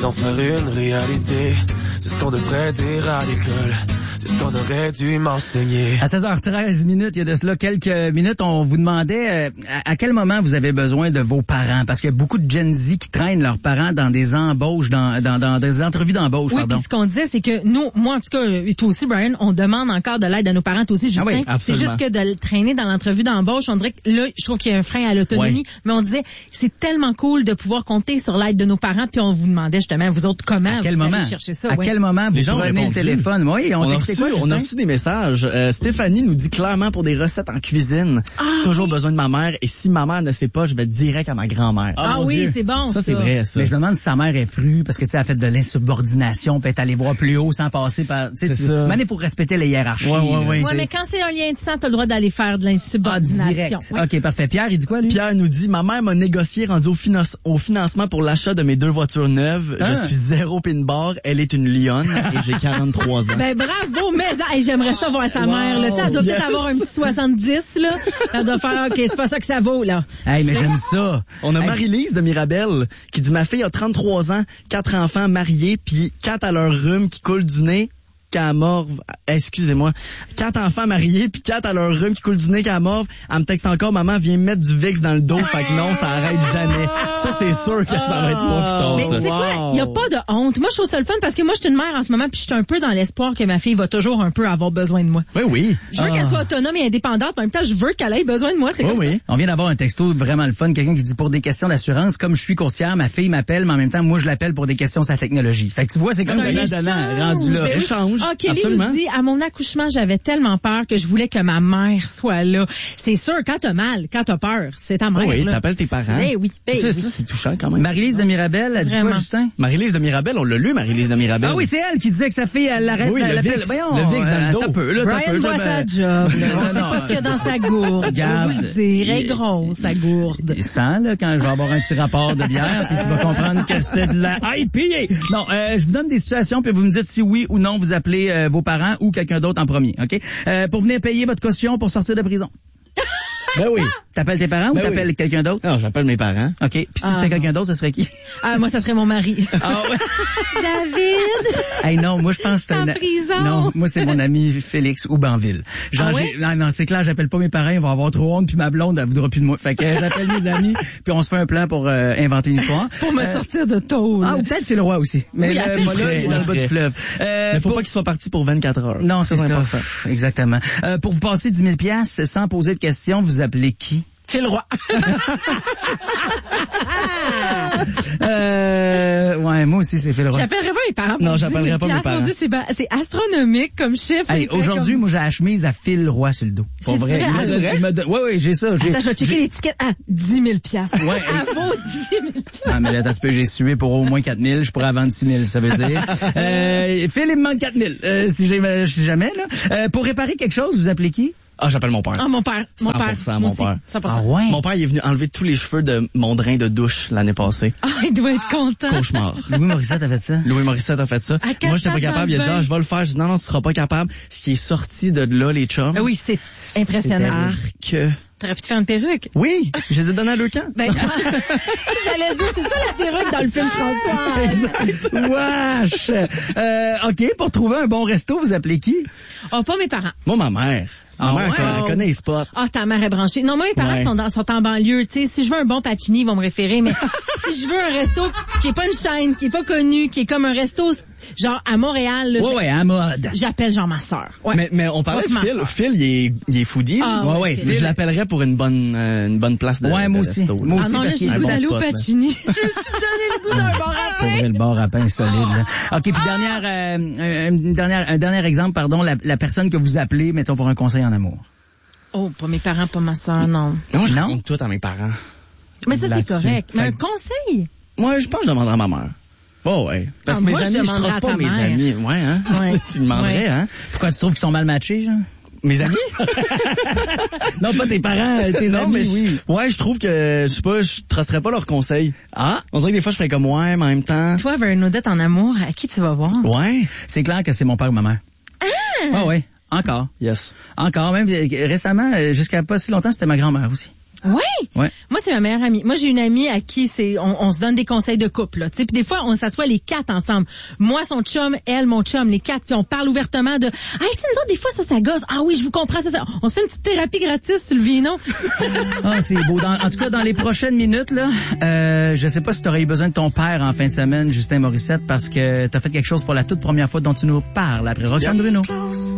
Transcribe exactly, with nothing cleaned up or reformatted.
d'en faire une réalité. C'est ce qu'on devrait dire à l'école. C'est ce qu'on aurait dû m'enseigner. À seize heures treize minutes, il y a de cela quelques minutes, on vous demandait euh, à, à quel moment vous avez besoin de vos parents, parce qu'il y a beaucoup de Gen Z qui traînent leurs parents dans des embauches, dans, dans, dans des entrevues d'embauche. Oui, pardon. puis ce qu'on disait, c'est que nous, moi en tout cas, et toi aussi, Brian, on demande encore de l'aide à nos parents, toi aussi, Justin. Ah oui, c'est absolument. juste que de le traîner dans l'entrevue d'embauche, on dirait que là, je trouve qu'il y a un frein à l'autonomie, Oui. mais on disait, c'est tellement cool de pouvoir compter sur l'aide de nos parents, puis on vous demandait justement, vous autres, comment À quel vous moment? allez chercher ça. À ouais. quel moment vous Les gens ont prenez le répondu. téléphone? Oui, on, On a, textait reçu, quoi, on Justin? a reçu des messages. Euh, Stéphanie nous dit clairement pour des recettes en cuisine. Ah, toujours oui. besoin de ma mère. Et si ma mère ne sait pas, je vais direct à ma grand-mère. Ah, mon oui, Dieu. c'est bon, ça. Ça, c'est vrai, ça. Mais je me demande si sa mère est frue, parce que tu sais, elle a fait de l'insubordination, puis elle est allée voir plus haut sans passer par... Tu sais, C'est tu- ça. Mais il faut respecter les hiérarchies. Ouais, ouais, là, ouais. tu Ouais, sais. mais quand c'est un lien de sang, t'as le droit d'aller faire de Ah, l'insubordination. direct. Ouais. OK, parfait. Pierre, il dit quoi, lui? Pierre nous dit, ma mère m'a négocié rendu au, finan- au financement pour l'achat de mes deux voitures neuves. Ah. Je suis zéro pin bar. Elle est une lionne et j'ai quarante-trois ans. Ben bravo, mais hey, j'aimerais ça voir sa mère. Là. Tu sais, elle doit Yes. peut-être avoir un petit soixante-dix. Là. Elle doit faire, OK, c'est pas ça que ça vaut. Là. Hey, mais j'aime ça. On a Hey, Marie-Lise de Mirabel qui dit, ma fille a trente-trois ans, quatre enfants mariés, puis quatre à leur rhume qui coule du nez qu'à morve. Excusez-moi. Quatre enfants mariés, puis quatre à leur rhume qui coule du nez qu'à morve. Elle me texte encore, maman, viens me mettre du Vicks dans le dos. Fait que non, ça arrête jamais. Ça, c'est sûr que ça va être pas plus tard, Mais ça. tu sais quoi? Il n'y a pas de honte. Moi, je trouve ça le fun parce que moi, je suis une mère en ce moment puis je suis un peu dans l'espoir que ma fille va toujours un peu avoir besoin de moi. Oui, oui. Je veux Ah. qu'elle soit autonome et indépendante, mais en même temps, je veux qu'elle ait besoin de moi. C'est Oui, comme oui. On vient d'avoir un texto vraiment le fun, quelqu'un qui dit pour des questions d'assurance, comme je suis courtière, ma fille m'appelle, mais en même temps, moi, je l'appelle pour des questions sur la technologie. Fait que tu vois, c'est comme C'est un donnant-donnant, rendu là. Ben oui. Échange. Ah, Kelly Absolument. nous dit, à mon accouchement, j'avais tellement peur que je voulais que ma mère soit là. C'est sûr, quand t'as mal, quand t'as peur, c'est ta mère. Oui, là. t'appelles tes parents. Ben oui, ben C'est oui. ça, c'est touchant quand même. Marie-Lise de Mirabel, elle dit quoi, Vraiment. Justin? Marie-Lise de Mirabel, on l'a lu, Marie-Lise de Mirabel. Ah oui, c'est elle qui disait que sa fille, elle l'arrête, Oui, elle le l'appelle. Vicks, Voyons, le Vicks dans le euh, dos. t'as peu, là, t'as Brian peu, voit je- sa job. Là. On Non, sait non, pas ce qu'il y a dans sa gourde. Regarde. Je vais vous le dire, elle est grosse, sa gourde. Il sent, là, quand je vais avoir un petit rapport de bière, puis tu vas comprendre que c'était de la I P A. Non, euh, je vous donne des situations, puis vous me dites si oui ou non vous appelez euh, vos parents ou quelqu'un d'autre en premier, OK? Euh, pour venir payer votre caution pour sortir de prison. Ben oui. T'appelles tes parents Ben ou t'appelles oui. quelqu'un d'autre? Non, j'appelle mes parents. OK. Puis si Ah, c'était non. quelqu'un d'autre, ce serait qui? Ah, moi, ça serait mon mari. Ah ouais. David! Hey, non, moi, je pense que c'est En un... prison. Non, moi, c'est mon ami Félix Oubanville. Genre, Ah ouais? j'ai- non, non, c'est clair, j'appelle pas mes parents, ils vont avoir trop honte, puis ma blonde, elle voudra plus de moi. Fait que euh, j'appelle mes amis, puis on se fait un plan pour euh, inventer une histoire. Pour me sortir de tôle. Ah, ou peut-être Phil Roy aussi. Mais Oui, là, appelle moi, là, Phil il est dans le bas Roy. du fleuve. Euh, Mais faut pour- pas qu'il soit parti pour vingt-quatre heures. Non, c'est ça. important. Pff, Exactement. Euh, pour vous passer dix mille piastres sans poser de questions, vous appelez qui? Phil Roy. euh, ouais, moi aussi, c'est Phil Roy. J'appellerais pas mes parents. pour Non, dix j'appellerais mille pas mes piastres. parents. Mon Dieu, c'est, ba- c'est astronomique comme chiffre. Hey, Il fait aujourd'hui, comme- moi, j'ai la chemise à Phil Roy sur le dos. C'est vrai? Il Ah, me c'est donne- vrai? il me donne- Ouais, ouais, j'ai ça. J'ai- Attends, je vais checker j'ai- l'étiquette. Ah, dix mille piastres. Ouais. Ah, vaut dix mille piastres. Ah, mais là, t'as ce peu, j'ai sué pour au moins quatre mille, je pourrais vendre six mille, ça veut dire. Euh, Phil, il me manque quatre mille, euh, si j'ai, si jamais, là. Euh, pour réparer quelque chose, vous appelez qui? Ah, j'appelle mon père. Ah, mon père. Mon cent pour cent, père. mon Moi aussi. père. cent pour cent. ouais? Mon père, il est venu enlever tous les cheveux de mon drain de douche l'année passée. Ah, il doit être content. Cauchemar. Louis Morissette a fait ça? Louis Morissette a fait ça. À quatre Moi, j'étais pas pattes dans capable. Il a le dit, bain. ah, je vais le faire. Je dis, non, non, tu seras pas capable. Ce qui est sorti de là, les chums. Ah oui, c'est impressionnant. Arc. T'aurais pu te faire une perruque. Oui, je les ai donnés à deux camps. Ben, j'allais dire, c'est ça la perruque dans le film François. Wesh! Euh, OK, pour trouver un bon resto, vous appelez qui? Oh, pas mes parents. Moi, ma mère. Ma Ah mère, ouais? elle, elle connaît les spots. Ah, ta mère est branchée. Non, moi, mes parents Ouais. sont, dans, sont en banlieue. Tu sais, si je veux un bon Pacini, ils vont me référer. Mais si je veux un resto qui est pas une chaîne, qui est pas connu, qui est comme un resto genre à Montréal, là, Ouais, je- ouais, à mode. j'appelle genre ma sœur. Ouais. Mais, mais on parlait Pas de ma Phil. sœur. Phil, il est, il est foodie. Ah, là. ouais, ouais, Phil. Mais je l'appellerais pour une bonne, euh, une bonne place de, Ouais, moi de aussi. resto, là. Moi Ah aussi, non, là, parce j'ai qu'il y le a goût un d'aller bon au spot, là. Pacini. Je me suis donné le goût d'un bar à Pour pain. vrai, le bar à pain solide, là. OK, puis dernière, euh, une dernière, un dernier exemple, pardon, la, la personne que vous appelez, mettons, pour un conseil en amour. Oh, pas mes parents, pas ma sœur, non. Non, je Non? raconte tout à mes parents. Mais ça, c'est Là-dessus. correct. Mais Fait un que- conseil? Moi, je pense que je demanderais à ma mère. Oh, ouais. Parce Ah, que mes moi, je amis, je demanderais trosse à pas ta mes mère. amis. Ouais, hein? Ouais. tu demanderais, Ouais. hein? Pourquoi tu trouves qu'ils sont mal matchés, genre? Mes amis? Non, pas tes parents, tes non, amis, mais je- oui. ouais, je trouve que, je sais pas, je trusterais pas leurs conseils. Ah, On dirait que des fois, je ferais comme ouais, mais en même temps. Toi, vers une Odette en amour, à qui tu vas voir? Ouais. c'est clair que c'est mon père ou ma mère. Ah ouais, encore. Yes. Encore, même euh, récemment, euh, jusqu'à pas si longtemps, c'était ma grand-mère aussi. Oui. Ouais. Moi, c'est ma meilleure amie. Moi, j'ai une amie à qui c'est, on, on se donne des conseils de couple, là. Tu sais, puis des fois, on s'assoit les quatre ensemble. Moi, son chum, elle, mon chum, les quatre, puis on parle ouvertement de, ah, tu sais, nous autres, des fois, ça, ça gosse. Ah oui, je vous comprends, ça, ça. On se fait une petite thérapie gratis sur le vino. Ah, c'est beau. Dans, en tout cas, dans les prochaines minutes, là, euh, je sais pas si t'aurais eu besoin de ton père en fin de semaine, Justin Morissette, parce que t'as fait quelque chose pour la toute première fois dont tu nous parles après Roxane Bruno.